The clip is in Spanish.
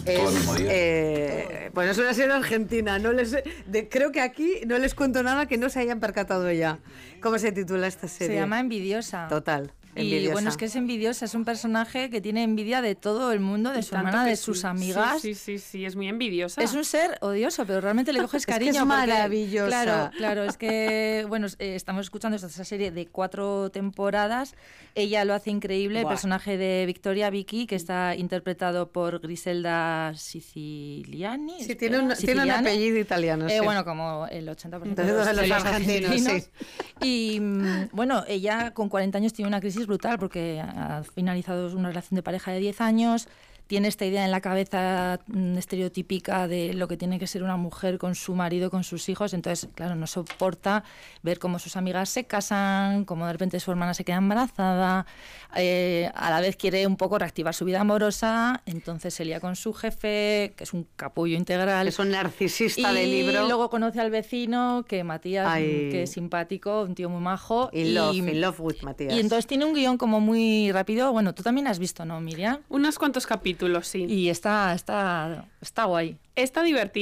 Todo el mismo día. Bueno, es una serie argentina. Creo que aquí no les cuento nada que no se hayan percatado ya. ¿Cómo se titula esta serie? Se llama Envidiosa. Total. Envidiosa. Y bueno, es que es envidiosa, es un personaje que tiene envidia de todo el mundo, de su hermana, de sus amigas. Sí, es muy envidiosa. Es un ser odioso, pero realmente le coges cariño. Es que es maravillosa. Claro, es que, bueno, estamos escuchando esta serie de 4 temporadas. Ella lo hace increíble. El personaje de Victoria Vicky, que está interpretado por Griselda Siciliani. Sí, tiene un apellido italiano. Sí. Bueno, como el 80% de los argentinos. Sí. Y bueno, ella con 40 años tiene una crisis brutal porque ha finalizado una relación de pareja de 10 años, tiene esta idea en la cabeza estereotípica de lo que tiene que ser una mujer con su marido, con sus hijos. Entonces, claro, no soporta ver cómo sus amigas se casan, cómo de repente su hermana se queda embarazada, a la vez quiere un poco reactivar su vida amorosa, entonces se lía con su jefe, que es un capullo integral. Es un narcisista de libro. Y luego conoce al vecino, que Matías, que es simpático, un tío muy majo. In love with Matías. Y entonces tiene un guión como muy rápido. Bueno, tú también has visto, ¿no, Miriam? Unos cuantos capítulos, sí. Y está guay. Está divertido.